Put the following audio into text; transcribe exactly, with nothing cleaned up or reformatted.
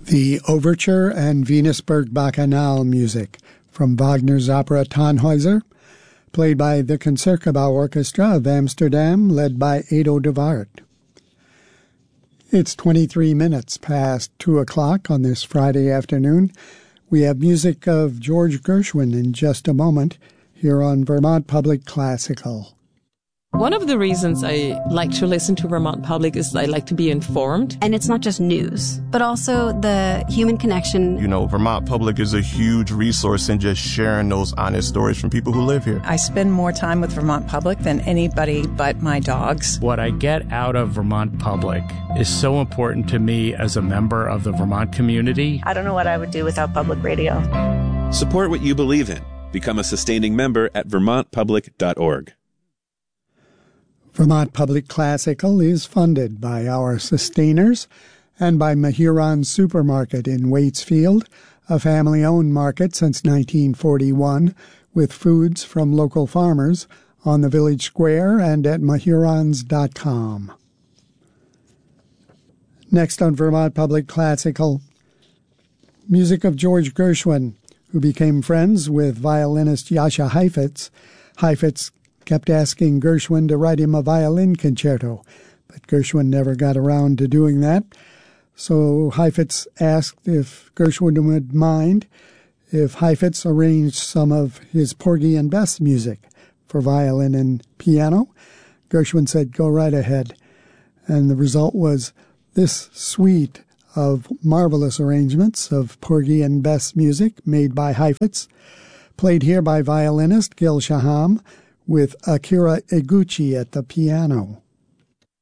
The Overture and Venusberg Bacchanal music from Wagner's opera Tannhäuser, played by the Concertgebouw Orchestra of Amsterdam, led by Edo de Waard. It's twenty-three minutes past two o'clock on this Friday afternoon. We have music of George Gershwin in just a moment here on Vermont Public Classical. One of the reasons I like to listen to Vermont Public is I like to be informed. And it's not just news, but also the human connection. You know, Vermont Public is a huge resource in just sharing those honest stories from people who live here. I spend more time with Vermont Public than anybody but my dogs. What I get out of Vermont Public is so important to me as a member of the Vermont community. I don't know what I would do without public radio. Support what you believe in. Become a sustaining member at vermont public dot org. Vermont Public Classical is funded by our sustainers and by Mahuron Supermarket in Waitsfield, a family-owned market since nineteen forty-one, with foods from local farmers on the village square and at mahurons dot com. Next on Vermont Public Classical, music of George Gershwin, who became friends with violinist Jascha Heifetz. Heifetz kept asking Gershwin to write him a violin concerto, but Gershwin never got around to doing that. So Heifetz asked if Gershwin would mind if Heifetz arranged some of his Porgy and Bess music for violin and piano. Gershwin said, "Go right ahead." And the result was this suite of marvelous arrangements of Porgy and Bess music made by Heifetz, played here by violinist Gil Shaham, with Akira Eguchi at the piano.